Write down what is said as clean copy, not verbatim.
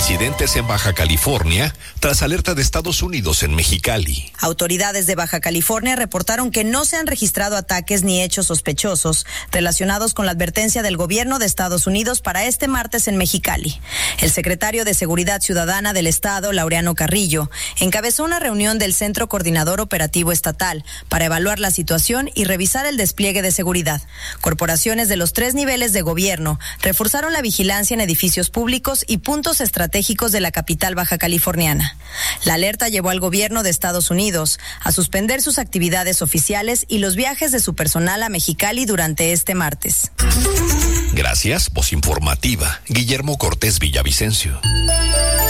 Incidentes en Baja California tras alerta de Estados Unidos en Mexicali. Autoridades de Baja California reportaron que no se han registrado ataques ni hechos sospechosos relacionados con la advertencia del gobierno de Estados Unidos para este martes en Mexicali. El secretario de Seguridad Ciudadana del Estado, Laureano Carrillo, encabezó una reunión del Centro Coordinador Operativo Estatal para evaluar la situación y revisar el despliegue de seguridad. Corporaciones de los 3 niveles de gobierno reforzaron la vigilancia en edificios públicos y puntos estratégicos de la capital baja californiana. La alerta llevó al gobierno de Estados Unidos a suspender sus actividades oficiales y los viajes de su personal a Mexicali durante este martes. Gracias, voz informativa, Guillermo Cortés Villavicencio.